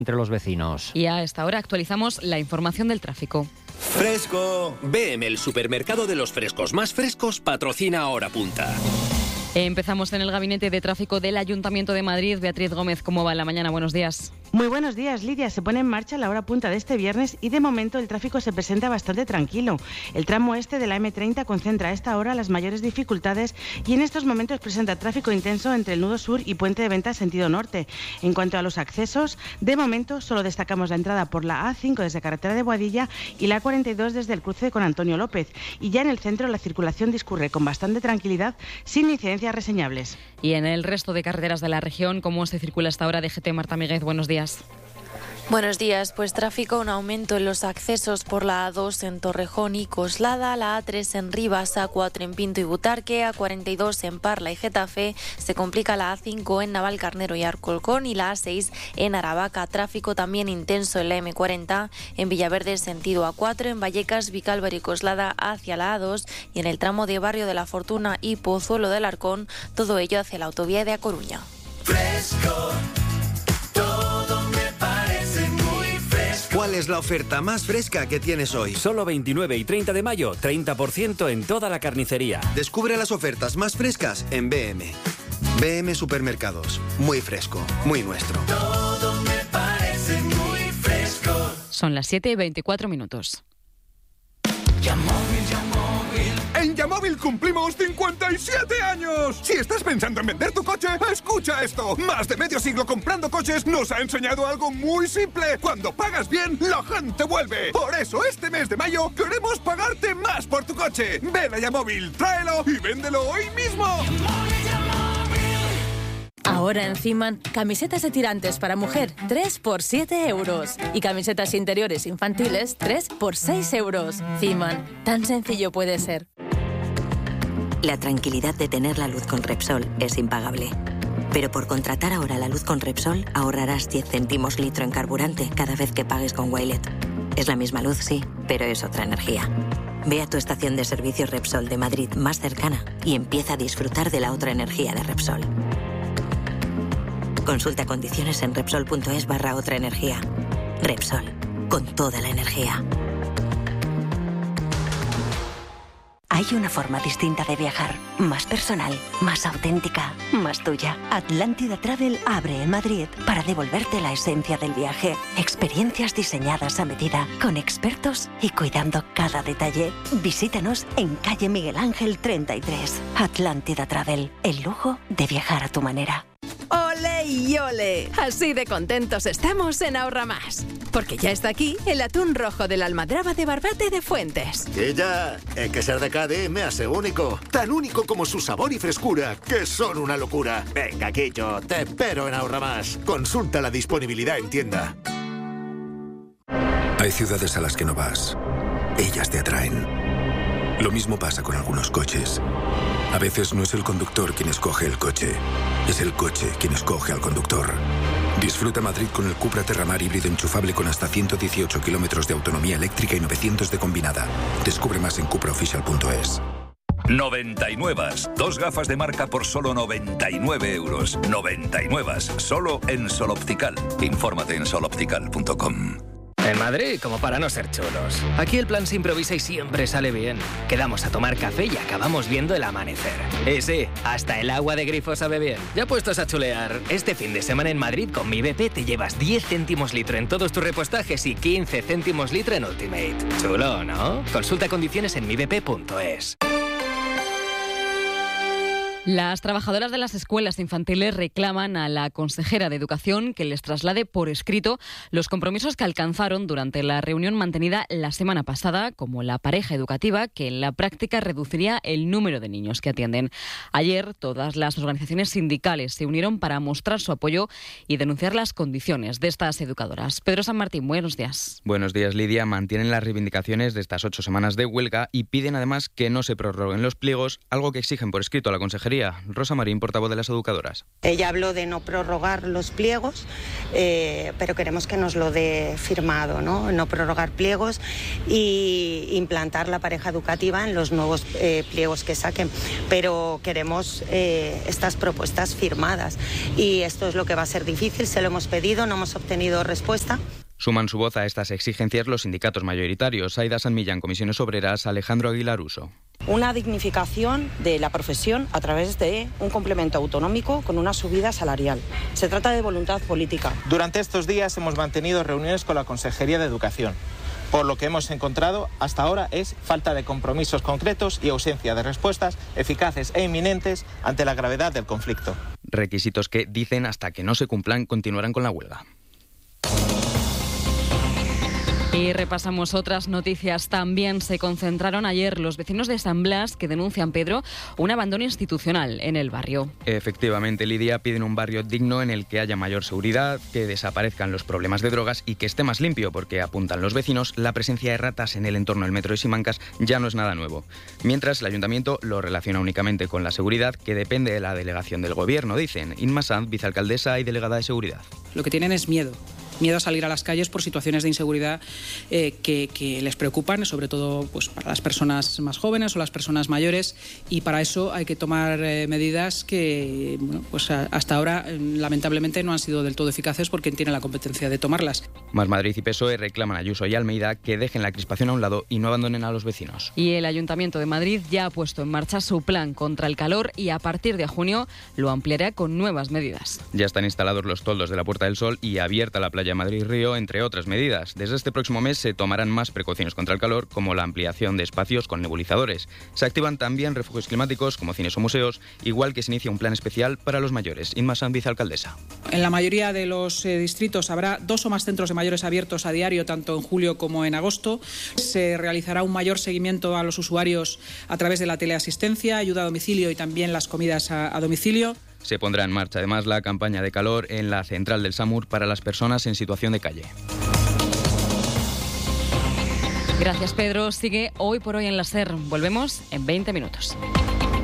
entre los vecinos. Y a esta hora actualizamos la información del tráfico. ¡Fresco! BM, el supermercado de los frescos más frescos, patrocina Hora Punta. Empezamos en el gabinete de tráfico del Ayuntamiento de Madrid. Beatriz Gómez, ¿cómo va la mañana? Buenos días. Muy buenos días, Lidia. Se pone en marcha la hora punta de este viernes y de momento el tráfico se presenta bastante tranquilo. El tramo este de la M30 concentra a esta hora las mayores dificultades y en estos momentos presenta tráfico intenso entre el nudo sur y Puente de Venta sentido norte. En cuanto a los accesos, de momento solo destacamos la entrada por la A5 desde carretera de Boadilla y la A42 desde el cruce con Antonio López. Y ya en el centro la circulación discurre con bastante tranquilidad, sin incidencias reseñables. Y en el resto de carreteras de la región, ¿cómo se circula hasta ahora? DGT, Marta Míguez, buenos días. Buenos días, pues tráfico, un aumento en los accesos por la A2 en Torrejón y Coslada, la A3 en Rivas, A4 en Pinto y Butarque, A42 en Parla y Getafe, se complica la A5 en Navalcarnero y Alcorcón y la A6 en Aravaca. Tráfico también intenso en la M40 en Villaverde sentido A4, en Vallecas, Vicálvaro y Coslada hacia la A2 y en el tramo de Barrio de la Fortuna y Pozuelo del Arcón, todo ello hacia la autovía de A Coruña. Fresco. ¿Cuál es la oferta más fresca que tienes hoy? Solo 29 y 30 de mayo, 30% en toda la carnicería. Descubre las ofertas más frescas en BM. BM Supermercados. Muy fresco, muy nuestro. Todo me parece muy fresco. Son las 7:24. Yamóvil, Yamóvil. En Yamóvil cumplimos 57 años. Si estás pensando en vender tu coche, escucha esto. Más de medio siglo comprando coches nos ha enseñado algo muy simple. Cuando pagas bien, la gente vuelve. Por eso este mes de mayo queremos pagarte más por tu coche. Ven a Yamóvil, tráelo y véndelo hoy mismo. Ahora en Ciman, camisetas de tirantes para mujer, 3 por 7 euros. Y camisetas interiores infantiles, 3 por 6 euros. Ciman, tan sencillo puede ser. La tranquilidad de tener la luz con Repsol es impagable. Pero por contratar ahora la luz con Repsol, ahorrarás 10 céntimos litro en carburante cada vez que pagues con Wilet. Es la misma luz, sí, pero es otra energía. Ve a tu estación de servicio Repsol de Madrid más cercana y empieza a disfrutar de la otra energía de Repsol. Consulta condiciones en Repsol.es/otra energía. Repsol, con toda la energía. Hay una forma distinta de viajar, más personal, más auténtica, más tuya. Atlántida Travel abre en Madrid para devolverte la esencia del viaje. Experiencias diseñadas a medida, con expertos y cuidando cada detalle. Visítanos en calle Miguel Ángel 33. Atlántida Travel, el lujo de viajar a tu manera. ¡Ole y ole! Así de contentos estamos en Ahorra Más. Porque ya está aquí el atún rojo de la almadraba de Barbate de Fuentes. Y ya, el que ser de Cádiz me hace único. Tan único como su sabor y frescura, que son una locura. Venga, Quillo, te espero en Ahorra Más. Consulta la disponibilidad en tienda. Hay ciudades a las que no vas. Ellas te atraen. Lo mismo pasa con algunos coches. A veces no es el conductor quien escoge el coche, es el coche quien escoge al conductor. Disfruta Madrid con el Cupra Terramar híbrido enchufable con hasta 118 kilómetros de autonomía eléctrica y 900 de combinada. Descubre más en cupraofficial.es. 99. 2 gafas de marca por solo 99 euros. 99. Solo en Sol Optical. Infórmate en soloptical.com. En Madrid, como para no ser chulos. Aquí el plan se improvisa y siempre sale bien. Quedamos a tomar café y acabamos viendo el amanecer. Y sí, hasta el agua de grifo sabe bien. Ya puestos a chulear, este fin de semana en Madrid con mi BP te llevas 10 céntimos litro en todos tus repostajes y 15 céntimos litro en Ultimate. Chulo, ¿no? Consulta condiciones en mibp.es. Las trabajadoras de las escuelas infantiles reclaman a la consejera de Educación que les traslade por escrito los compromisos que alcanzaron durante la reunión mantenida la semana pasada, como la pareja educativa, que en la práctica reduciría el número de niños que atienden. Ayer, todas las organizaciones sindicales se unieron para mostrar su apoyo y denunciar las condiciones de estas educadoras. Pedro San Martín, buenos días. Buenos días, Lidia. Mantienen las reivindicaciones de estas 8 semanas de huelga y piden además que no se prorroguen los pliegos, algo que exigen por escrito a la consejera Consejería. Rosa Marín, portavoz de las educadoras. Ella habló de no prorrogar los pliegos, pero queremos que nos lo dé firmado, no prorrogar pliegos y implantar la pareja educativa en los nuevos pliegos que saquen. Pero queremos estas propuestas firmadas y esto es lo que va a ser difícil. Se lo hemos pedido, no hemos obtenido respuesta. Suman su voz a estas exigencias los sindicatos mayoritarios. Aida San Millán, Comisiones Obreras, Alejandro Aguilar Uso. Una dignificación de la profesión a través de un complemento autonómico con una subida salarial. Se trata de voluntad política. Durante estos días hemos mantenido reuniones con la Consejería de Educación. Por lo que hemos encontrado hasta ahora es falta de compromisos concretos y ausencia de respuestas eficaces e inminentes ante la gravedad del conflicto. Requisitos que, dicen, hasta que no se cumplan, continuarán con la huelga. Y repasamos otras noticias. También se concentraron ayer los vecinos de San Blas que denuncian, Pedro, un abandono institucional en el barrio. Efectivamente, Lidia, piden un barrio digno en el que haya mayor seguridad, que desaparezcan los problemas de drogas y que esté más limpio, porque apuntan los vecinos, la presencia de ratas en el entorno del metro de Simancas ya no es nada nuevo. Mientras, el ayuntamiento lo relaciona únicamente con la seguridad, que depende de la delegación del gobierno, dicen. Inma Sanz, vicealcaldesa y delegada de seguridad. Lo que tienen es miedo a salir a las calles por situaciones de inseguridad que les preocupan, sobre todo pues, para las personas más jóvenes o las personas mayores, y para eso hay que tomar medidas que pues hasta ahora lamentablemente no han sido del todo eficaces porque tienen la competencia de tomarlas. Más Madrid y PSOE reclaman a Ayuso y Almeida que dejen la crispación a un lado y no abandonen a los vecinos. Y el Ayuntamiento de Madrid ya ha puesto en marcha su plan contra el calor y a partir de junio lo ampliará con nuevas medidas. Ya están instalados los toldos de la Puerta del Sol y abierta la playa Madrid-Río, entre otras medidas. Desde este próximo mes se tomarán más precauciones contra el calor, como la ampliación de espacios con nebulizadores. Se activan también refugios climáticos, como cines o museos, igual que se inicia un plan especial para los mayores. Inma Sanz, vicealcaldesa. En la mayoría de los distritos habrá 2 o más centros de mayores abiertos a diario, tanto en julio como en agosto. Se realizará un mayor seguimiento a los usuarios a través de la teleasistencia, ayuda a domicilio y también las comidas a domicilio. Se pondrá en marcha además la campaña de calor en la central del SAMUR para las personas en situación de calle. Gracias, Pedro. Sigue Hoy por Hoy en la SER. Volvemos en 20 minutos.